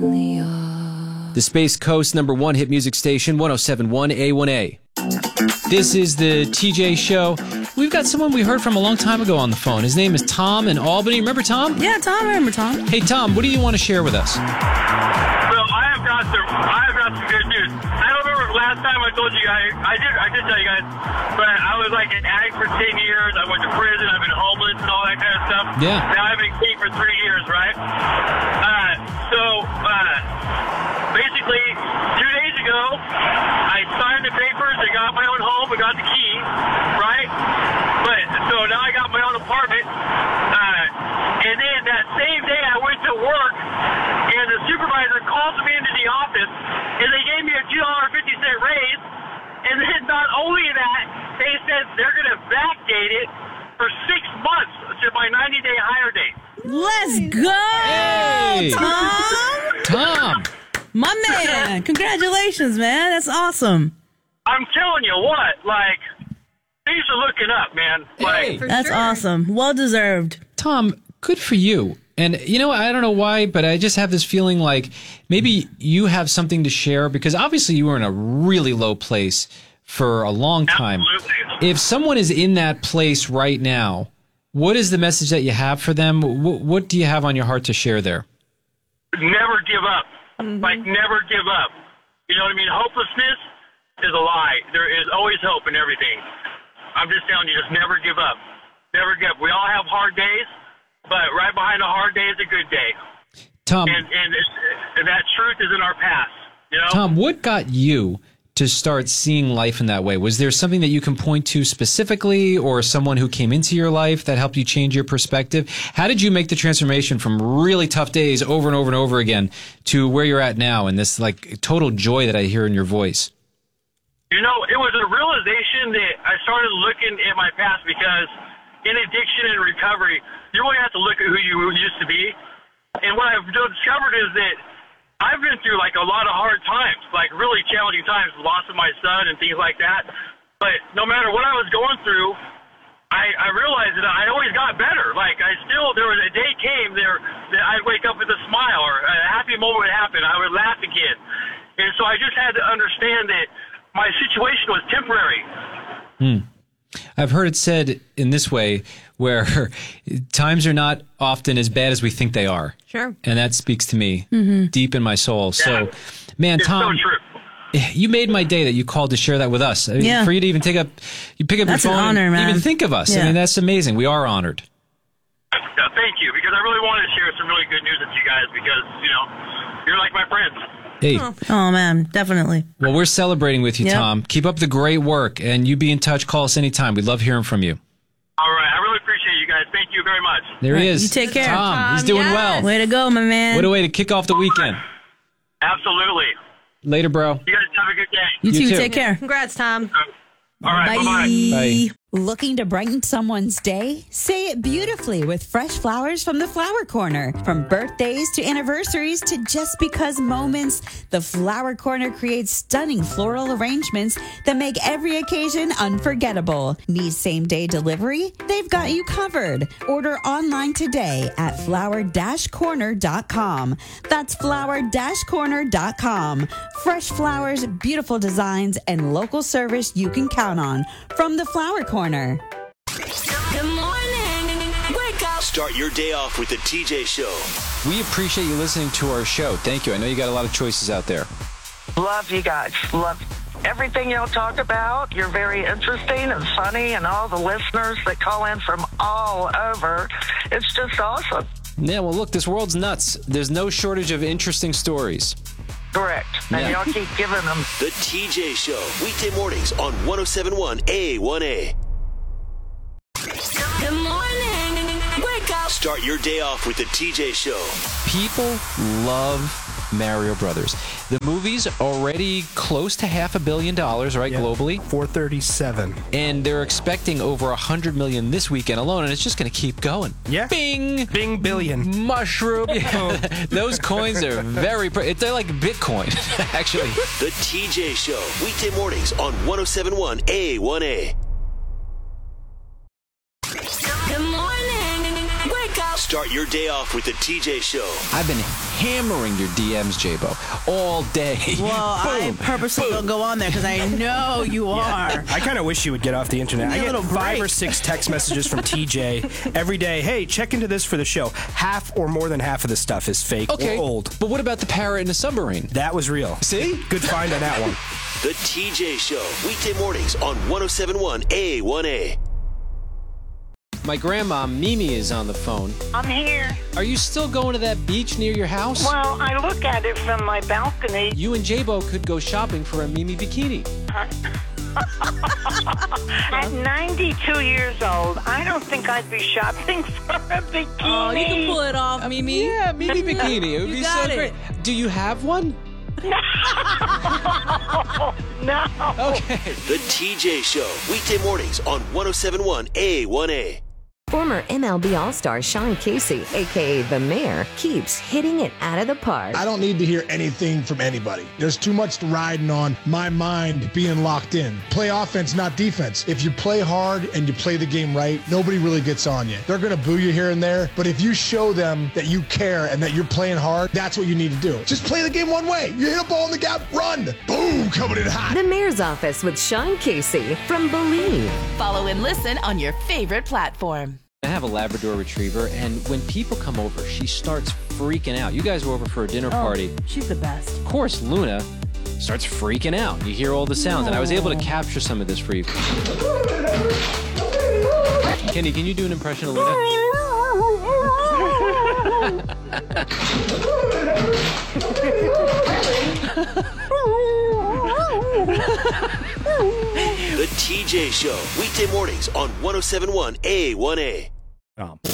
The Space Coast #1 hit music station, 107.1 A1A. This is the TJ Show. We've got someone we heard from a long time ago on the phone. His name is Tom in Albany. Remember Tom? Yeah, Tom. I remember Tom. Hey, Tom, what do you want to share with us? Well, I have got some good news. I don't remember last time I told you guys. I did tell you guys, but I was like an addict for 10 years. I went to prison. I've been homeless and all that kind of stuff. Yeah. Now I've been clean for 3 years, right? Basically, 2 days ago, I signed the papers. I got my own home. I got the key, right? But so now I got my own apartment. And then that same day, I went to work, and the supervisor called me into the office, and they gave me a $2.50 raise. And then not only that, they said they're going to backdate it for 6 months to my 90-day hire date. Let's go, Hey! Tom. Tom! My man. Congratulations, man. That's awesome. I'm telling you what, like, things are looking up, man. Like, Hey. That's awesome. Well deserved. Tom, good for you. And, you know, I don't know why, but I just have this feeling like maybe you have something to share because obviously you were in a really low place for a long time. absolutely. If someone is in that place right now, what is the message that you have for them? What do you have on your heart to share there? Never give up. Like, never give up. You know what I mean? Hopelessness is a lie. There is always hope in everything. I'm just telling you, just never give up. Never give up. We all have hard days, but right behind a hard day is a good day. Tom, And that truth is in our past, you know? Tom, what got you to start seeing life in that way? Was there something that you can point to specifically or someone who came into your life that helped you change your perspective? How did you make the transformation from really tough days over and over and over again to where you're at now and this like total joy that I hear in your voice? You know, it was a realization that I started looking at my past because in addiction and recovery, you really have to look at who you used to be. And what I've discovered is that I've been through like a lot of hard times, like really challenging times, loss of my son and things like that. But no matter what I was going through, I realized that I always got better. Like there was a day came there that I'd wake up with a smile or a happy moment would happen. I would laugh again. And so I just had to understand that my situation was temporary. I've heard it said in this way where times are not often as bad as we think they are. Sure. And that speaks to me deep in my soul. So, man, It's Tom, so true. you made my day that you called to share that with us. I mean, Yeah. for you to even pick up That's your an phone honor, and man. even think of us. I Yeah. mean, that's amazing. We are honored. Thank you, because I really wanted to share some really good news with you guys because, you know, you're like my friends. Hey, Oh, man. Definitely. well, we're celebrating with you, Yep. Tom. Keep up the great work, and you be in touch. Call us anytime. We'd love hearing from you. All right. I really appreciate you guys. Thank you very much. There he is. You take care. Tom. He's doing well. Way to go, my man. What a way to kick off the weekend. Absolutely. Later, bro. You guys have a good day. You You too. too. Take care. Congrats, Tom. All right. Bye-bye. Bye. Looking to brighten someone's day? Say it beautifully with fresh flowers from the Flower Corner. From birthdays to anniversaries to just because moments, the Flower Corner creates stunning floral arrangements that make every occasion unforgettable. Need same-day delivery? They've got you covered. Order online today at flower-corner.com. That's flower-corner.com. Fresh flowers, beautiful designs, and local service you can count on from the Flower Corner. Good morning. Wake up. Start your day off with the TJ Show. We appreciate you listening to our show. Thank you. I know you got a lot of choices out there. Love you guys. Love everything y'all talk about. You're very interesting and funny, and all the listeners that call in from all over. It's just awesome. Yeah, well, look, this world's nuts. There's no shortage of interesting stories. Correct. And Yeah. y'all keep giving them. The TJ Show. Weekday mornings on 107.1 A1A. Good morning. Wake up. Start your day off with the TJ Show. People love Mario Brothers. The movie's already close to $500 million, right, globally? 437. And they're expecting over $100 million this weekend alone, and it's just going to keep going. Yeah. Bing! Bing billion. Mushroom. Yeah. Those coins are they're like Bitcoin, actually. The TJ Show. Weekday mornings on 107.1 A1A. Good morning. Wake up. Start your day off with the TJ Show. I've been hammering your DMs, J-Bo, all day. Well, I purposely don't go on there because I know you are. I kind of wish you would get off the internet. I get 5 or 6 text messages from TJ every day. Hey, check into this for the show. Half or more than half of this stuff is fake or old. But what about the parrot in the submarine? That was real. See? Good find on that one. The TJ Show. Weekday mornings on 107.1 A1A. My grandma, Mimi, is on the phone. I'm here. Are you still going to that beach near your house? Well, I look at it from my balcony. You and J-Bo could go shopping for a Mimi bikini. At 92 years old, I don't think I'd be shopping for a bikini. Oh, you can pull it off, Mimi. Yeah, Mimi bikini. It would You be got so it. great. Do you have one? No. Okay. The TJ Show. Weekday mornings on 107.1 A1A. Former MLB All-Star Sean Casey, a.k.a. The Mayor, keeps hitting it out of the park. I don't need to hear anything from anybody. There's too much riding on my mind being locked in. Play offense, not defense. If you play hard and you play the game right, nobody really gets on you. They're going to boo you here and there, but if you show them that you care and that you're playing hard, that's what you need to do. Just play the game one way. You hit a ball in the gap, run. Boom, coming in hot. The Mayor's Office with Sean Casey from Believe. Follow and listen on your favorite platform. I have a Labrador Retriever, and when people come over, she starts freaking out. You guys were over for a dinner party. She's the best. Of course, Luna starts freaking out. You hear all the sounds, and I was able to capture some of this for you. Kenny, can you do an impression of Luna? The TJ Show. Weekday mornings on 107.1 A1A. Oh.